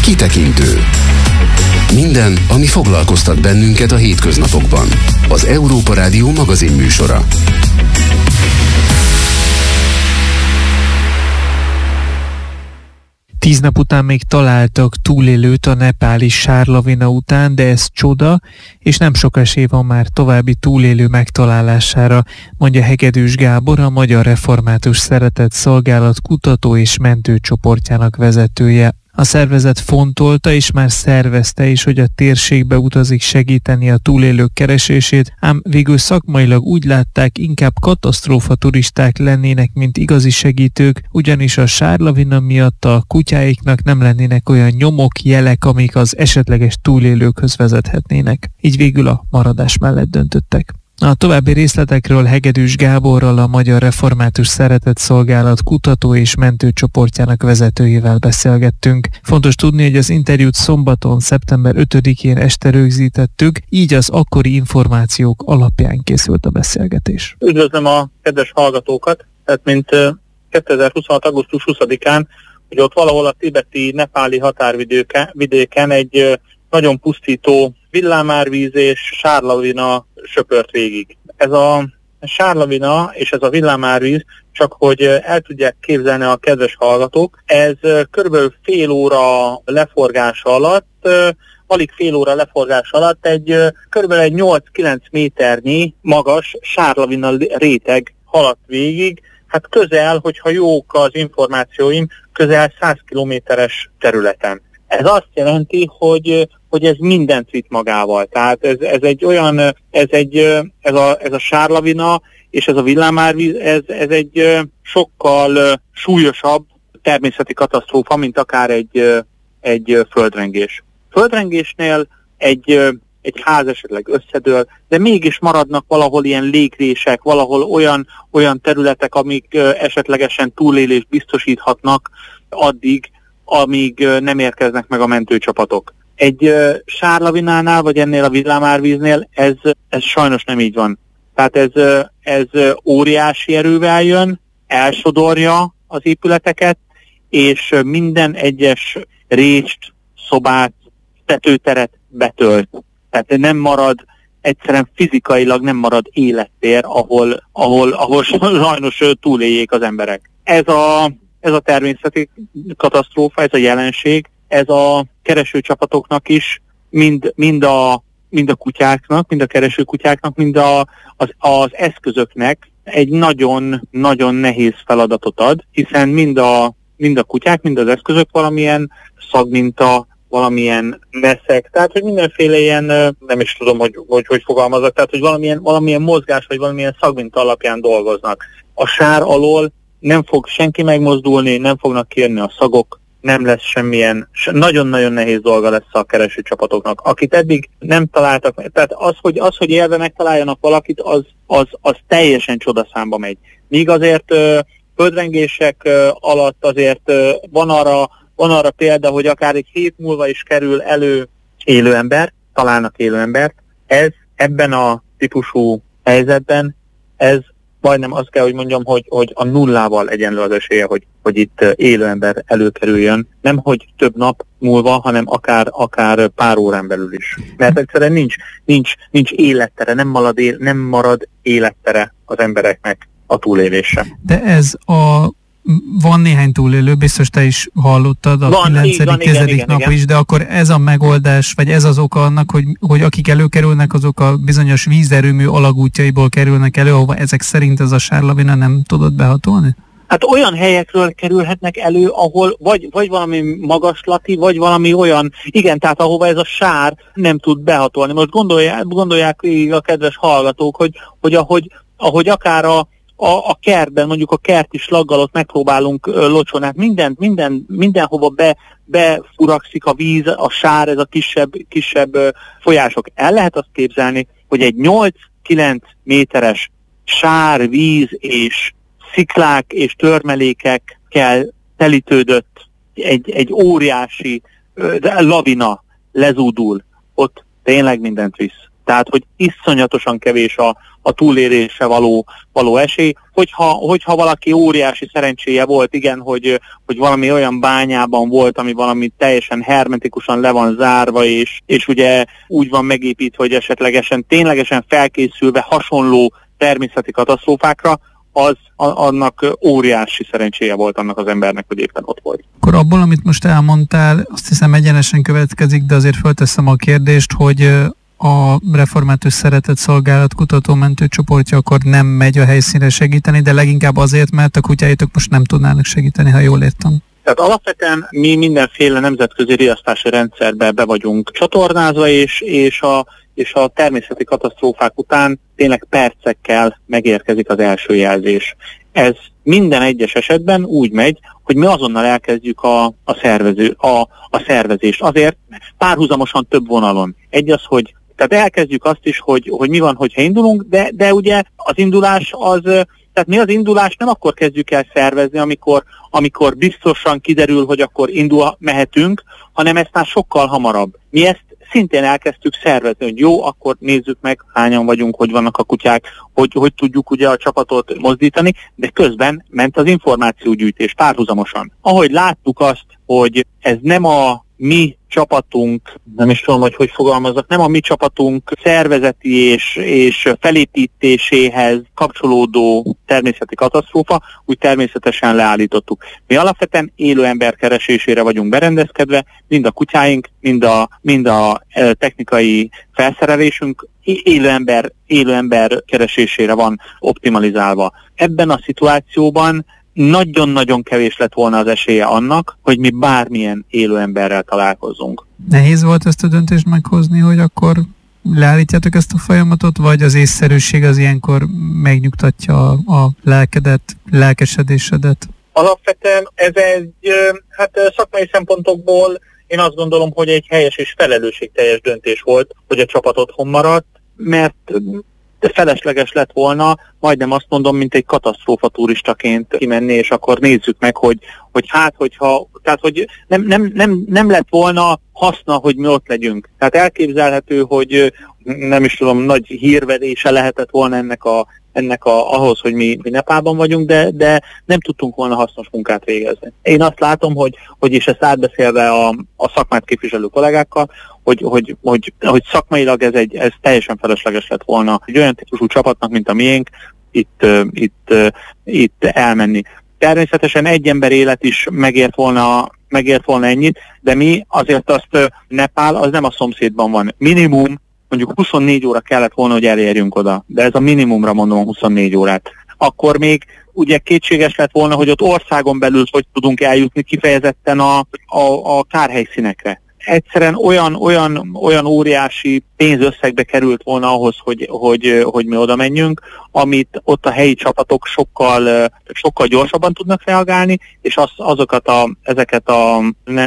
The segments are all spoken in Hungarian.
Kitekintő. Minden, ami foglalkoztat bennünket a hétköznapokban. Az Európa Rádió magazinműsora. Tíz nap után még találtak túlélőt a nepáli sárlavina után, de ez csoda, és nem sok esély van már további túlélő megtalálására, mondja Hegedűs Gábor, a Magyar Református Szeretett Szolgálat kutató és mentőcsoportjának vezetője. A szervezet fontolta és már szervezte is, hogy a térségbe utazik segíteni a túlélők keresését, ám végül szakmailag úgy látták, inkább katasztrófa turisták lennének, mint igazi segítők, ugyanis a sárlavina miatt a kutyáiknak nem lennének olyan nyomok, jelek, amik az esetleges túlélőkhöz vezethetnének. Így végül a maradás mellett döntöttek. A további részletekről Hegedűs Gáborral, a Magyar Református Szeretett Szolgálat kutató és mentőcsoportjának vezetőjével beszélgettünk. Fontos tudni, hogy az interjút szombaton, szeptember 5-én este rögzítettük, így az akkori információk alapján készült a beszélgetés. Üdvözlöm a kedves hallgatókat, tehát mint 2026. augusztus 20-án, hogy ott valahol a tibeti-nepáli határvidéken egy nagyon pusztító villámárvíz és sárlavina söpört végig. Ez a sárlavina és ez a villámárvíz, csak hogy el tudják képzelni a kedves hallgatók, ez körülbelül fél óra leforgása alatt, alig fél óra leforgása alatt egy körülbelül egy 8-9 méternyi magas sárlavina réteg haladt végig, hát közel, hogyha jók az információim, közel 100 kilométeres területen. Ez azt jelenti, hogy ez mindent vitt magával. Tehát ez egy olyan, ez a sárlavina és ez a villámárvíz, ez egy sokkal súlyosabb természeti katasztrófa, mint akár egy földrengés. Földrengésnél egy ház esetleg összedől, de mégis maradnak valahol ilyen légrések, valahol olyan területek, amik esetlegesen túlélést biztosíthatnak addig, amíg nem érkeznek meg a mentőcsapatok. Egy sárlavinánál, vagy ennél a villámárvíznél ez sajnos nem így van. Tehát ez óriási erővel jön, elsodorja az épületeket, és minden egyes rést, szobát, tetőteret betölt. Tehát nem marad, egyszerűen fizikailag nem marad élettér, ahol sajnos túléljék az emberek. Ez a természeti katasztrófa, ez a jelenség, ez a keresőcsapatoknak is, mind a kutyáknak, mind a keresőkutyáknak, mind az eszközöknek egy nagyon-nagyon nehéz feladatot ad, hiszen mind a kutyák, mind az eszközök valamilyen szagminta, valamilyen meszek, tehát hogy mindenféle ilyen, nem is tudom, hogy fogalmazok, tehát hogy valamilyen mozgás, vagy valamilyen szagminta alapján dolgoznak. A sár alól nem fog senki megmozdulni, nem fognak kijönni a szagok, nem lesz semmilyen, nagyon-nagyon nehéz dolga lesz a keresőcsapatoknak. Akit eddig nem találtak, tehát az, hogy élve megtaláljanak valakit, az teljesen csodaszámba megy. Míg azért földrengések alatt azért van arra példa, hogy akár egy hét múlva is kerül elő élő ember, találnak élő embert. Ez ebben a típusú helyzetben, ez majdnem azt kell, hogy mondjam, hogy a nullával egyenlő az esélye, hogy itt élő ember előkerüljön. Nem, hogy több nap múlva, hanem akár pár órán belül is. Mert egyszerűen nincs élettere, nem marad élettere az embereknek a túlélésre. De van néhány túlélő, biztos te is hallottad a 9.-10. nap is, de akkor ez a megoldás, vagy ez az oka annak, hogy akik előkerülnek, azok a bizonyos vízerőmű alagútjaiból kerülnek elő, ahova ezek szerint ez a sárlavina nem tudott behatolni? Hát olyan helyekről kerülhetnek elő, ahol vagy valami magaslati, vagy valami olyan, igen, tehát ahova ez a sár nem tud behatolni. Most gondolják a kedves hallgatók, hogy ahogy akár a kertben, mondjuk a kerti slaggal ott megpróbálunk locsolni, hát mindenhova befurakszik a víz, a sár, ez a kisebb folyások. El lehet azt képzelni, hogy egy 8-9 méteres sár, víz és sziklák és törmelékekkel telítődött egy óriási lavina lezúdul, ott tényleg mindent visz. Tehát, hogy iszonyatosan kevés a túlélésre való esély. Hogyha valaki óriási szerencséje volt, igen, hogy valami olyan bányában volt, ami valami teljesen hermetikusan le van zárva, és ugye úgy van megépítve, hogy esetlegesen ténylegesen felkészülve hasonló természeti katasztrófákra, annak óriási szerencséje volt annak az embernek, hogy éppen ott volt. Akkor abból, amit most elmondtál, azt hiszem egyenesen következik, de azért fölteszem a kérdést, hogy a Református Szeretett Szolgálat kutatómentő csoportja akkor nem megy a helyszínre segíteni, de leginkább azért, mert a kutyáitok most nem tudnának segíteni, ha jól értem. Tehát alapvetően mi mindenféle nemzetközi riasztási rendszerbe be vagyunk csatornázva, és a természeti katasztrófák után tényleg percekkel megérkezik az első jelzés. Ez minden egyes esetben úgy megy, hogy mi azonnal elkezdjük a szervezést. Azért párhuzamosan több vonalon. Egy az, hogy tehát elkezdjük azt is, hogy mi van, hogyha indulunk, de ugye az indulás tehát mi az indulást nem akkor kezdjük el szervezni, amikor biztosan kiderül, hogy akkor mehetünk, hanem ezt már sokkal hamarabb. Mi ezt szintén elkezdtük szervezni, hogy jó, akkor nézzük meg, hányan vagyunk, hogy vannak a kutyák, hogy tudjuk ugye a csapatot mozdítani, de közben ment az információgyűjtés párhuzamosan. Ahogy láttuk azt, hogy ez nem a mi csapatunk, nem is tudom, hogy fogalmazzak, nem a mi csapatunk szervezeti és felépítéséhez kapcsolódó természeti katasztrófa, úgy természetesen leállítottuk. Mi alapvetően élő ember keresésére vagyunk berendezkedve, mind a kutyáink, mind a technikai felszerelésünk élő ember keresésére van optimalizálva. Ebben a szituációban nagyon-nagyon kevés lett volna az esélye annak, hogy mi bármilyen élő emberrel találkozzunk. Nehéz volt ezt a döntést meghozni, hogy akkor leállítjátok ezt a folyamatot, vagy az észszerűség az ilyenkor megnyugtatja a lelkedet, lelkesedésedet? Alapvetően ez szakmai szempontokból én azt gondolom, hogy egy helyes és felelősségteljes döntés volt, hogy a csapat otthon maradt, mert felesleges lett volna, majdnem azt mondom, mint egy katasztrófa turistaként kimenni, és akkor nézzük meg, hogy nem lett volna haszna, hogy mi ott legyünk. Tehát elképzelhető, hogy nem is tudom, nagy hírverése lehetett volna ennek ahhoz, hogy mi Nepálban vagyunk, de nem tudtunk volna hasznos munkát végezni. Én azt látom, hogy és ezt átbeszélve a szakmát képviselő kollégákkal, hogy szakmailag ez teljesen felesleges lett volna egy olyan típusú csapatnak, mint a miénk, itt elmenni. Természetesen egy ember élet is megért volna ennyit, de mi azért Nepál az nem a szomszédban van. Minimum mondjuk 24 óra kellett volna, hogy elérjünk oda, de ez a minimumra mondom 24 órát. Akkor még ugye kétséges lett volna, hogy ott országon belül hogy tudunk eljutni kifejezetten a kárhelyszínekre. Egyszerűen olyan óriási pénzösszegbe került volna ahhoz, hogy mi oda menjünk, amit ott a helyi csapatok sokkal gyorsabban tudnak reagálni, és ezeket a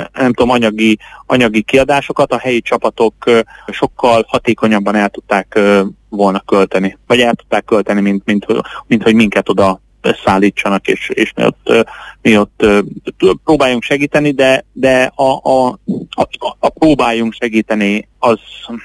anyagi kiadásokat a helyi csapatok sokkal hatékonyabban el tudták volna költeni, vagy el tudták költeni, mint hogy minket oda szállítsanak, és mi ott próbáljunk segíteni, de a próbáljunk segíteni az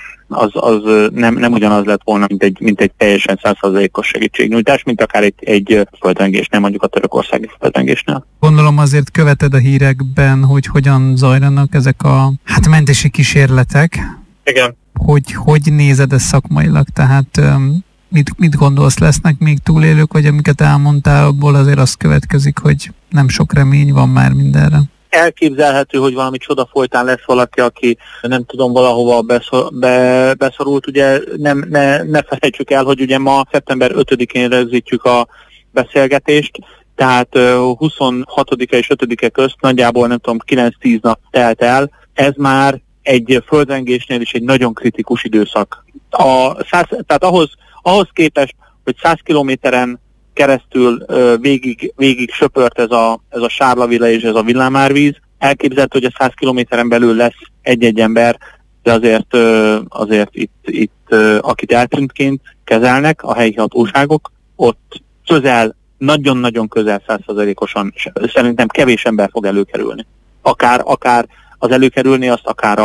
nem ugyanaz lett volna, mint egy teljesen 100%-os segítségnyújtás, mint akár egy földrengésnél, mondjuk a törökországi földrengésnél. Gondolom azért követed a hírekben, hogy hogyan zajlanak ezek a mentési kísérletek. Igen. Hogy nézed ezt szakmailag? Tehát mit gondolsz, lesznek még túlélők, vagy amiket elmondtál, abból azért az következik, hogy nem sok remény van már mindenre? Elképzelhető, hogy valami csoda folytán lesz valaki, aki nem tudom, valahova beszorult. Ugye ne felejtsük el, hogy ugye ma szeptember 5-én rögzítjük a beszélgetést, tehát 26-a és 5-e közt nagyjából nem tudom 9-10 nap telt el. Ez már egy földrengésnél is egy nagyon kritikus időszak. Tehát ahhoz képest, hogy 100 kilométeren keresztül végig söpört ez a sárlavilla és ez a villámárvíz, elképzelhető, hogy a 100 kilométeren belül lesz egy-egy ember, de azért itt akit eltűntként kezelnek a helyi hatóságok, ott nagyon-nagyon közel 100%-osan szerintem kevés ember fog előkerülni. Akár az előkerülni, azt akár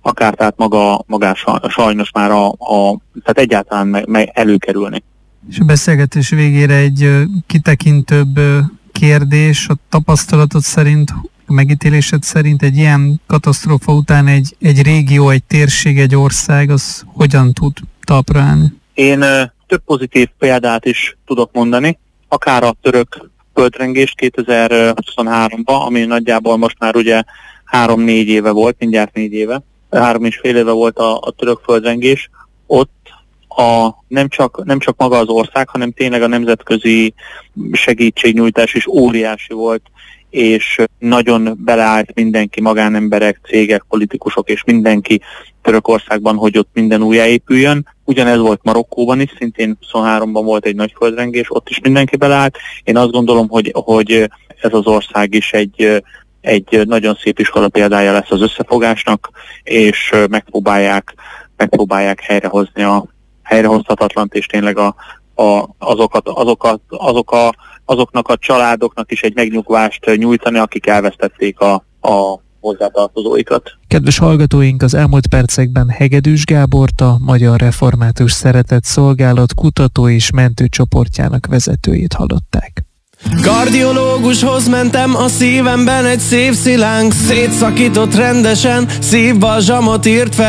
akár tehát magás sajnos már tehát egyáltalán meg előkerülni. És a beszélgetés végére egy kitekintőbb kérdés, a tapasztalatod szerint, a megítélésed szerint egy ilyen katasztrófa után egy régió, egy térség, egy ország, az hogyan tud talpra állni? Én több pozitív példát is tudok mondani, akár a török földrengést 2023-ban, ami nagyjából most már ugye 3-4 éve volt, mindjárt 4 éve, 3,5 éve volt a török földrengés. Ott nem csak maga az ország, hanem tényleg a nemzetközi segítségnyújtás is óriási volt, és nagyon beleállt mindenki, magánemberek, cégek, politikusok és mindenki Törökországban, hogy ott minden újjáépüljön. Ugyanez volt Marokkóban is, szintén 23-ban volt egy nagy földrengés, ott is mindenki beleállt. Én azt gondolom, hogy ez az ország is egy nagyon szép iskola példája lesz az összefogásnak, és megpróbálják helyrehozni a helyrehozhatatlant, és tényleg azoknak a családoknak is egy megnyugvást nyújtani, akik elvesztették a hozzátartozóikat. Kedves hallgatóink, az elmúlt percekben Hegedűs Gábort, a Magyar Református Szeretett Szolgálat kutató és mentőcsoportjának vezetőjét hallották. Kardiológushoz mentem, a szívemben egy szép szilánk szétszakított rendesen, szívbalzsamot írt fel.